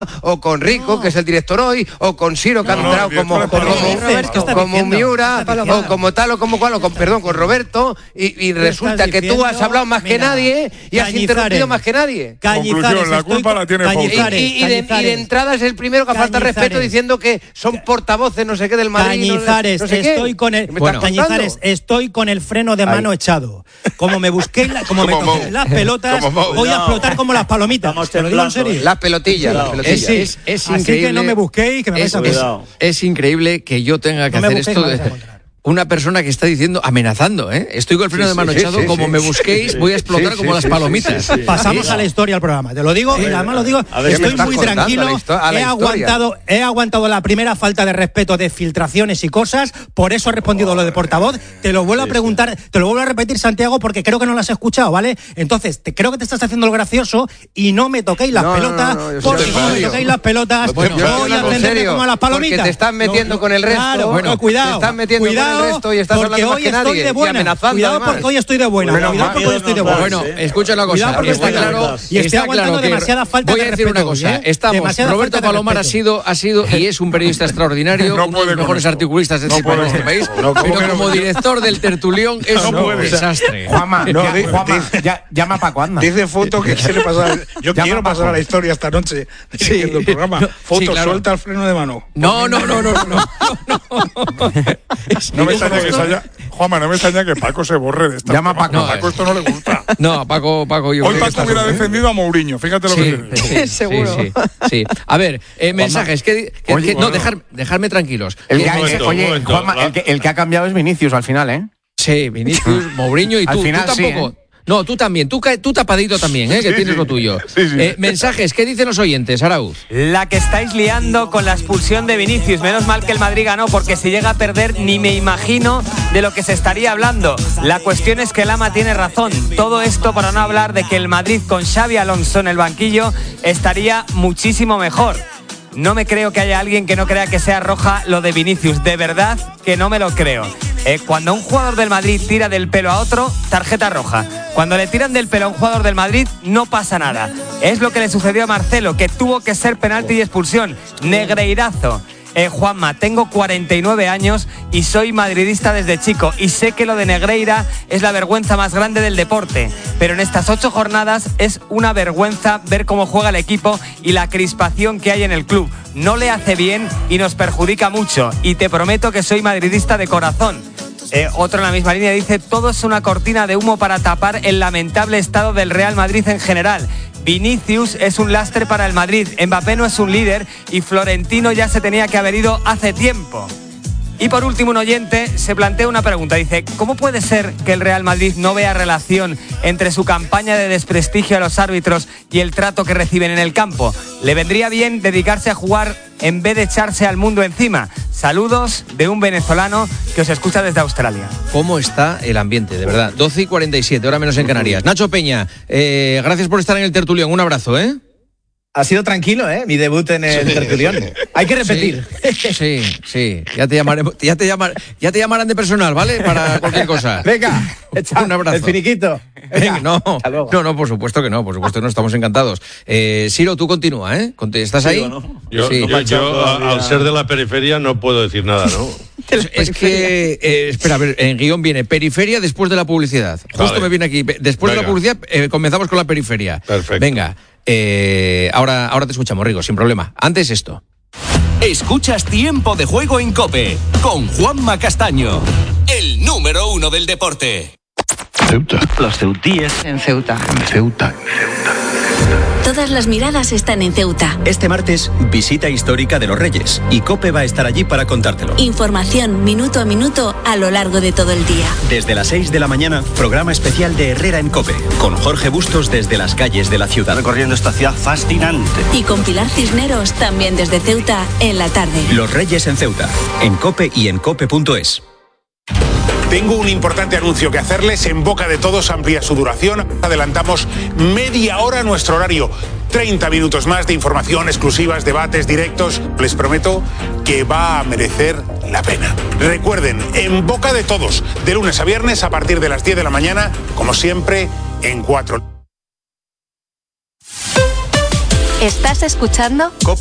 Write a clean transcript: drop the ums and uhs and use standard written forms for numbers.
o con Rico, que es el director hoy, o con Ciro, que ha entrado como Miura, o como tal, o como cual, o con Roberto, y resulta que tú has hablado más que nadie y has interrumpido más que nadie. Conclusión, la culpa la tiene Fouto. Y de entrada es el primero que falta respeto diciendo que son portavoces no sé qué del Madrid. Cañizares, estoy con el freno de mano echado. Como me busqué las pelotas, voy a explotar como las palomitas. Te lo digo en serio. Las pelotillas. Es Así increíble, que no me busquéis, que me vais a acusar. Es increíble que yo tenga que hacer esto una persona que está diciendo, amenazando, ¿eh? Estoy con el freno de mano echado, como me busquéis, voy a explotar como las palomitas. Pasamos a la historia del programa, te lo digo, y además lo digo, estoy muy tranquilo, he aguantado la primera falta de respeto de filtraciones y cosas, por eso he respondido lo de portavoz, te lo vuelvo a preguntar, te lo vuelvo a repetir, Santiago, porque creo que no lo has escuchado, ¿vale? Entonces, creo que te estás haciendo lo gracioso y no me toquéis las pelotas, porque como me toquéis las pelotas, voy a atender como a las palomitas. Porque te estás metiendo con el resto. Claro, cuidado, te estás metiendo con el resto y estás hablando más que nadie de buena. y amenazando. Cuidado porque hoy estoy de buena. Bueno, escucha una cosa. Está claro, y estoy aguantando demasiada falta de respeto. Voy a decir una cosa. Roberto Palomar ha sido y es un periodista extraordinario, uno de los mejores articulistas de este país, pero como director del Tertulión es un desastre. Juanma, llama a Paco, anda. Dice Fouto que se le pasa. Yo quiero pasar a la historia esta noche dirigiendo el programa. Fouto, suelta el freno de mano. No. No me extraña que Juanma, no me extraña que Paco se borre de esta. Llama a Paco. A Paco esto no le gusta. No, a Paco yo hoy Paco hubiera defendido a Mourinho, fíjate lo que te digo. Seguro. Sí. A ver, mensajes. Dejarme tranquilos. Juanma, el que ha cambiado es Vinicius al final, ¿eh? Sí, Vinicius, Mourinho y tú. Al final, tú tampoco. Sí, No, tú también, tú tapadito también, que tienes lo tuyo. Mensajes, ¿qué dicen los oyentes, Arauz? La que estáis liando con la expulsión de Vinicius. Menos mal que el Madrid ganó, porque si llega a perder ni me imagino de lo que se estaría hablando. La cuestión es que Lama tiene razón. Todo esto para no hablar de que el Madrid con Xabi Alonso en el banquillo estaría muchísimo mejor. No me creo que haya alguien que no crea que sea roja lo de Vinicius. De verdad que no me lo creo. Cuando un jugador del Madrid tira del pelo a otro, tarjeta roja. Cuando le tiran del pelo a un jugador del Madrid, no pasa nada. Es lo que le sucedió a Marcelo, que tuvo que ser penalti y expulsión. Negreirazo. Juanma, tengo 49 años y soy madridista desde chico y sé que lo de Negreira es la vergüenza más grande del deporte, pero en estas 8 jornadas es una vergüenza ver cómo juega el equipo y la crispación que hay en el club. No le hace bien y nos perjudica mucho, y te prometo que soy madridista de corazón. Otro en la misma línea dice: todo es una cortina de humo para tapar el lamentable estado del Real Madrid en general. Vinicius es un lastre para el Madrid, Mbappé no es un líder y Florentino ya se tenía que haber ido hace tiempo. Y por último, un oyente se plantea una pregunta, dice: ¿cómo puede ser que el Real Madrid no vea relación entre su campaña de desprestigio a los árbitros y el trato que reciben en el campo? Le vendría bien dedicarse a jugar en vez de echarse al mundo encima. Saludos de un venezolano que os escucha desde Australia. ¿Cómo está el ambiente, de verdad? 12:47, hora menos en Canarias. Nacho Peña, gracias por estar en el Tertulión. Un abrazo, ¿eh? Ha sido tranquilo, mi debut en el Tertulión. Hay que repetir. Sí. Ya te llamarán de personal, ¿vale? Para cualquier cosa. Venga, un abrazo. El finiquito. No, por supuesto que no, estamos encantados. Ciro, tú continúa, ¿eh? ¿Estás ahí? ¿No? Yo, al ser de la periferia, no puedo decir nada, ¿no? Es que, espera, a ver, en guión viene periferia después de la publicidad. Justo me viene aquí. Después de la publicidad, comenzamos con la periferia. Perfecto. Venga. Ahora te escuchamos, Rigo, sin problema. Antes esto. Escuchas Tiempo de Juego en COPE con Juanma Castaño, el número 1 del deporte. Ceuta. Los ceutíes en Ceuta. Todas las miradas están en Ceuta. Este martes, visita histórica de los Reyes, y COPE va a estar allí para contártelo. Información minuto a minuto a lo largo de todo el día. Desde las 6 de la mañana, programa especial de Herrera en COPE, con Jorge Bustos desde las calles de la ciudad. Recorriendo esta ciudad fascinante. Y con Pilar Cisneros, también desde Ceuta, en la tarde. Los Reyes en Ceuta, en COPE y en COPE.es. Tengo un importante anuncio que hacerles. En Boca de Todos amplía su duración. Adelantamos media hora nuestro horario. 30 minutos más de información, exclusivas, debates, directos. Les prometo que va a merecer la pena. Recuerden, En Boca de Todos, de lunes a viernes a partir de las 10 de la mañana, como siempre, en 4. ¿Estás escuchando?